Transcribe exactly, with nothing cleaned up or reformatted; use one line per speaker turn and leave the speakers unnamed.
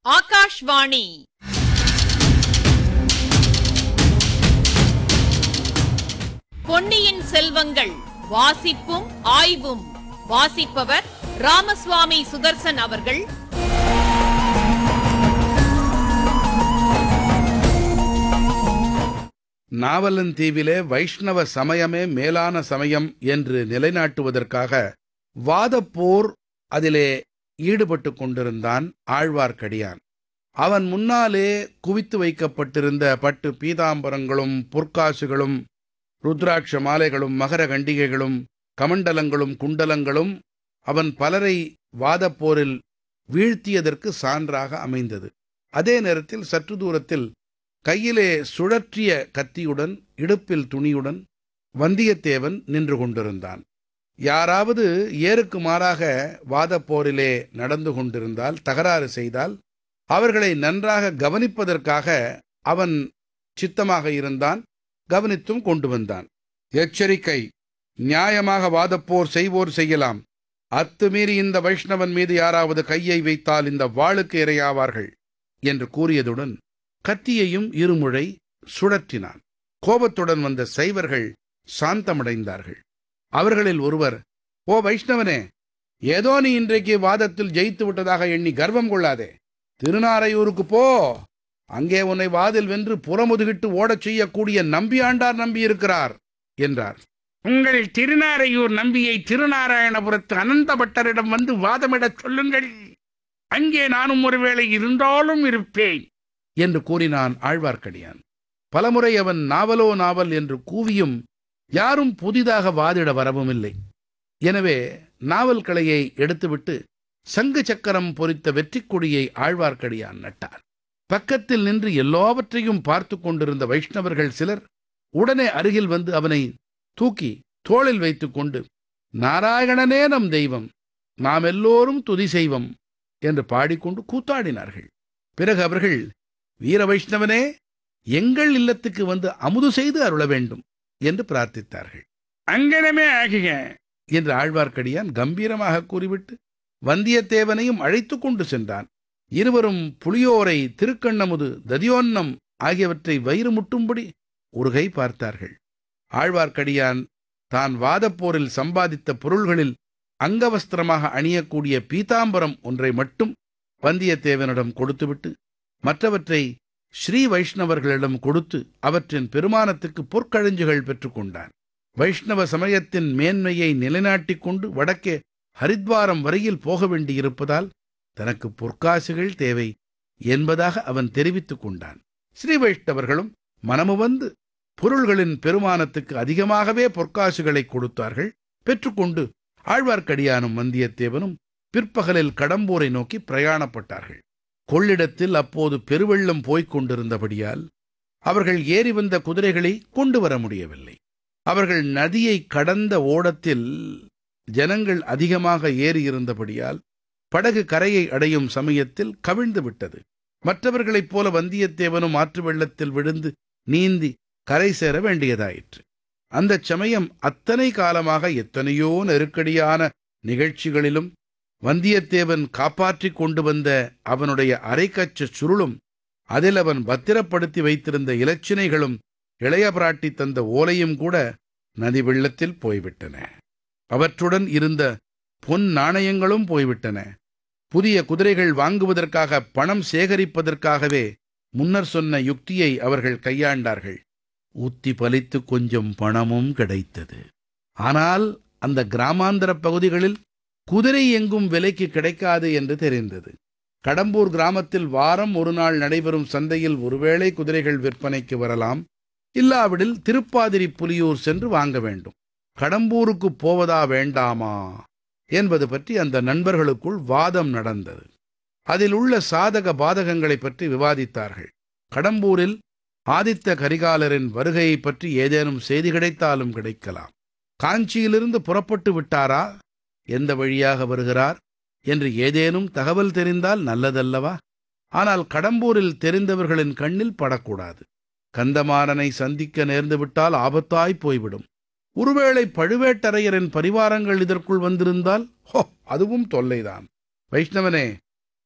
ஆகாஷ்வாணி. பொன்னியின் செல்வங்கள் வாசிப்பும் ஆய்வும். வாசிப்பவர் ராமசுவாமி சுதர்சன் அவர்கள்.
நாவலந்தீவிலே வைஷ்ணவ சமயமே மேலான சமயம் என்று நிலைநாட்டுவதற்காக வாதப்போர் அதிலே ஈடுபட்டு கொண்டிருந்தான் ஆழ்வார்க்கடியான். அவன் முன்னாலே குவித்து வைக்கப்பட்டிருந்த பட்டு பீதாம்பரங்களும் பொற்காசுகளும் ருத்ராட்ச மாலைகளும் மகர கண்டிகைகளும் கமண்டலங்களும் குண்டலங்களும் அவன் பலரை வாதப்போரில் வீழ்த்தியதற்கு சான்றாக அமைந்தது. அதே நேரத்தில் சற்று தூரத்தில் கையிலே சுழற்றிய கத்தியுடன் இடுப்பில் துணியுடன் வந்தியத்தேவன் நின்று கொண்டிருந்தான். யாராவது ஏருக்கு மாறாக வாதப்போரிலே நடந்து கொண்டிருந்தால், தகராறு செய்தால் அவர்களை நன்றாக கவனிப்பதற்காக அவன் சித்தமாக இருந்தான். கவனித்தும் கொண்டு வந்தான். எச்சரிக்கை, நியாயமாக வாதப்போர் செய்வோர் செய்யலாம். அத்துமீறி இந்த வைஷ்ணவன் மீது யாராவது கையை வைத்தால் இந்த வாளுக்கு இரையாவார்கள் என்று கூறியதுடன் கத்தியையும் இருமுறை சுழற்றினான். கோபத்துடன் வந்த சைவர்கள் சாந்தமடைந்தார்கள். அவர்களில் ஒருவர், ஓ வைஷ்ணவனே, ஏதோ நீ இன்றைக்கு வாதத்தில் ஜெயித்து விட்டதாக எண்ணி கர்வம் கொள்ளாதே. திருநாரையூருக்கு போ. அங்கே உன்னை வாதில் வென்று புறமுதுகிட்டு ஓடச் செய்யக்கூடிய நம்பியாண்டார் நம்பியிருக்கிறார் என்றார்.
உங்கள் திருநாரையூர் நம்பியை திருநாராயணபுரத்து அனந்தபட்டரிடம் வந்து வாதமிடச் சொல்லுங்கள். அங்கே நானும் ஒருவேளை இருந்தாலும் இருப்பேன்
என்று கூறினான் ஆழ்வார்க்கடியான். பலமுறை அவன் நாவலோ நாவல் என்று கூவியும் யாரும் புதிதாக வாதிட வரவும் இல்லை. எனவே நாவல் கலையை எடுத்துவிட்டு சங்கு சக்கரம் பொறித்த வெற்றி கொடியை ஆழ்வார்க்கடியான் நட்டார். பக்கத்தில் நின்று எல்லாவற்றையும் பார்த்து கொண்டிருந்த வைஷ்ணவர்கள் சிலர் உடனே அருகில் வந்து அவனை தூக்கி தோளில் வைத்துக் கொண்டு, நாராயணனே நம் தெய்வம், நாம் எல்லோரும் துதி செய்வம் என்று பாடிக்கொண்டு கூத்தாடினார்கள். பிறகு அவர்கள், வீர வைஷ்ணவனே, எங்கள் இல்லத்துக்கு வந்து அமுது செய்து அருள வேண்டும் என்று பிரார்த்தித்தார்கள்.
அங்கனமே ஆகுக
என்று ஆழ்வார்க்கடியான் கம்பீரமாக கூறிவிட்டு வந்தியத்தேவனையும் அழைத்து கொண்டு சென்றான். இருவரும் புளியோரை, திருக்கண்ணமுது, ததியோன்னம் ஆகியவற்றை வயிறு முட்டும்படி ஒரு கை பார்த்தார்கள். ஆழ்வார்க்கடியான் தான் வாதப்போரில் சம்பாதித்த பொருள்களில் அங்கவஸ்திரமாக அணியக்கூடிய பீதாம்பரம் ஒன்றை மட்டும் வந்தியத்தேவனிடம் கொடுத்துவிட்டு மற்றவற்றை ஸ்ரீ வைஷ்ணவர்களிடம் கொடுத்து அவற்றின் பெருமானத்துக்கு பொற்கழஞ்சுகள் பெற்றுக்கொண்டான். வைஷ்ணவ சமயத்தின் மேன்மையை நிலைநாட்டிக் கொண்டு வடக்கே ஹரித்வாரம் வரையில் போக வேண்டியிருப்பதால் தனக்கு பொற்காசுகள் தேவை என்பதாக அவன் தெரிவித்துக் கொண்டான். ஸ்ரீ வைஷ்ணவர்களும் மனமு வந்து பொருள்களின் பெருமானத்துக்கு அதிகமாகவே பொற்காசுகளை கொடுத்தார்கள். பெற்றுக்கொண்டு ஆழ்வார்க்கடியானும் வந்தியத்தேவனும் பிற்பகலில் கடம்பூரை நோக்கி பிரயாணப்பட்டார்கள். கொள்ளிடத்தில் அப்போது பெருவெள்ளம் போய்க் கொண்டிருந்தபடியால் அவர்கள் ஏறி வந்த குதிரைகளை கொண்டு வர முடியவில்லை. அவர்கள் நதியை கடந்த ஓடத்தில் ஜனங்கள் அதிகமாக ஏறியிருந்தபடியால் படகு கரையை அடையும் சமயத்தில் கவிழ்ந்து விட்டது. மற்றவர்களைப் போல வந்தியத்தேவனும் ஆற்று வெள்ளத்தில் விழுந்து நீந்தி கரை சேர வேண்டியதாயிற்று. அந்த சமயம் அத்தனை காலமாக எத்தனையோ நெருக்கடியான நிகழ்ச்சிகளிலும் வந்தியத்தேவன் காப்பாற்றிக் கொண்டு வந்த அவனுடைய அரைக்கச்ச சுருளும் அதில் அவன் பத்திரப்படுத்தி வைத்திருந்த இலச்சினைகளும் இளைய பிராட்டி தந்த ஓலையும் கூட நதி வெள்ளத்தில் போய்விட்டன. அவற்றுடன் இருந்த பொன் நாணயங்களும் போய்விட்டன. புதிய குதிரைகள் வாங்குவதற்காக பணம் சேகரிப்பதற்காகவே முன்னர் சொன்ன யுக்தியை அவர்கள் கையாண்டார்கள். ஊத்தி பலித்து கொஞ்சம் பணமும் கிடைத்தது. ஆனால் அந்த கிராமாந்தர பகுதிகளில் குதிரை எங்கும் விலைக்கு கிடைக்காது என்று தெரிந்தது. கடம்பூர் கிராமத்தில் வாரம் ஒரு நாள் நடைபெறும் சந்தையில் ஒருவேளை குதிரைகள் விற்பனைக்கு வரலாம். இல்லாவிடில் திருப்பாதிரி புலியூர் சென்று வாங்க வேண்டும். கடம்பூருக்கு போவதா வேண்டாமா என்பது பற்றி அந்த நண்பர்களுக்குள் வாதம் நடந்தது. அதில் உள்ள சாதக பாதகங்களை பற்றி விவாதித்தார்கள். கடம்பூரில் ஆதித்த கரிகாலரின் வருகையை பற்றி ஏதேனும் செய்தி கிடைத்தாலும் கிடைக்கலாம். காஞ்சியிலிருந்து புறப்பட்டு விட்டாரா, எந்த வழியாக வருகிறார் என்று ஏதேனும் தகவல் தெரிந்தால் நல்லதல்லவா? ஆனால் கடம்பூரில் தெரிந்தவர்களின் கண்ணில் படக்கூடாது. கந்தமாறனை சந்திக்க நேர்ந்துவிட்டால் ஆபத்தாய் போய்விடும். ஒருவேளை பழுவேட்டரையரின் பரிவாரங்கள் இதற்குள் வந்திருந்தால் ஹோ, அதுவும் தொல்லைதான். வைஷ்ணவனே,